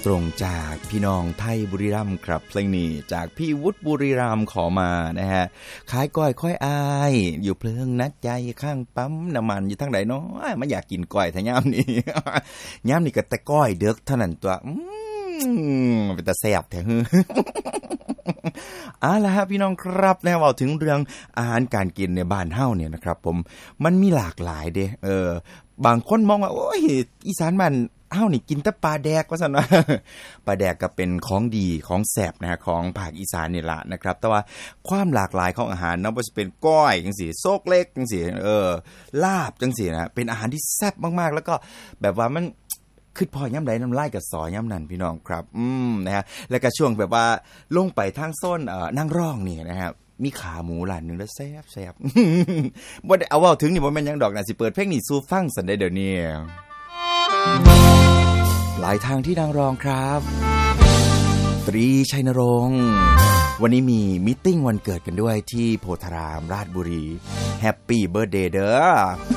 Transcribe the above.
ตรงจากพี่น้องไทยบุรีรัมย์ครับเพลงนี้จากพี่วุฒิบุรีรัมย์ขอมานะฮะขายก้อยค่อยอายอยู่เพลิงนัดใจข้างปั๊มน้ำมันอยู่ทางไหนเนาะไม่อยากกินก้อยถ้ายามนี้ ยามนี้ก็แต่ก้อยเด็กเท่านั้นตัวเป็นตาแซ่บแท้ ล่ะฮะพี่น้องครับนะเว้าถึงเรื่องอาหารการกินในบ้านเฮาเนี่ยนะครับผมมันมีหลากหลายเด้บางคนมองว่าโอ้ยอีสานบ้านเฮานี่กินแต่ปลาแดกว่าซั่นว่า ปลาแดกก็เป็นของดีของแซ่บนะฮะของภาคอีสานนี่ล่ะนะครับแต่ว่าความหลากหลายของอาหารเนาะบ่ว่าสิเป็นก้อยจังซี่โซกเล็กจังซี่ลาบจังซี่นะเป็นอาหารที่แซ่บมากๆแล้วก็แบบว่ามันคิดพอยามใดน้ำลายก็สอยามนั้นพี่น้องครับนะฮะแล้วก็ช่วงแบบว่าลงไปทางโซนนางร่องนี่นะครับมีขาหมูร้านนึงแล้วแซ่บๆบ่ได้เอาเว้าถึงนี่บ่แม่นหยังดอกนะสิเปิดเพลงนี้สู่ฟังซั่นได้เดี๋ยวนี้หลายทางที่นางรองครับตรีชัยนรงค์วันนี้มีมีตติ้งวันเกิดกันด้วยที่โพธารามราชบุรีแฮปปี้เบิร์ธเดย์เด้อ